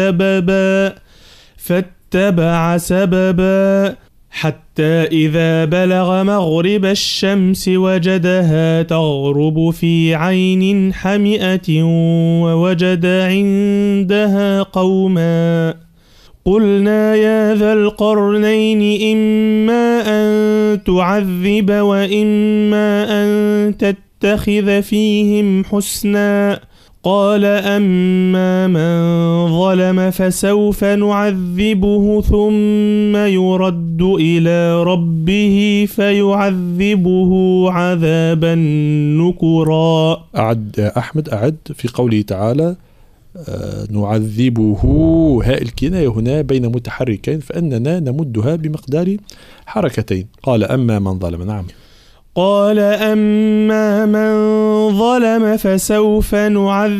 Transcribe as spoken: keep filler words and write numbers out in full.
سببا فاتبع سببا حتى إذا بلغ مغرب الشمس وجدها تغرب في عين حمئة ووجد عندها قوما قلنا يا ذا القرنين إما أن تعذب وإما أن تتخذ فيهم حسنا قال أما من ظلم فسوف نعذبه ثم يرد إلى ربه فيعذبه عذابا نكرا. أعد أحمد أعد في قوله تعالى آه نعذبه، هاء الكناية هنا بين متحركين فأننا نمدها بمقدار حركتين. قال أما من ظلم. نعم. قال أما من ظلم فسوف نعذبه